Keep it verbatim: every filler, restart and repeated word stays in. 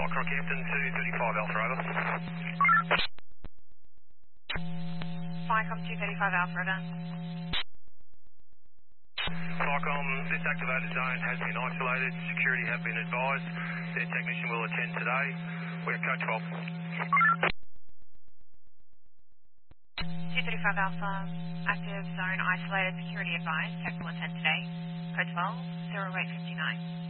Rockhampton two thirty-five Alpha, over. Flycom two thirty-five Alpha, over. Flycom, this activated zone has been isolated. Security have been advised. Their technician will attend today. We're code twelve. two thirty-five Alpha, active zone isolated, security advised. Tech will attend today. Code twelve, zero eight five nine.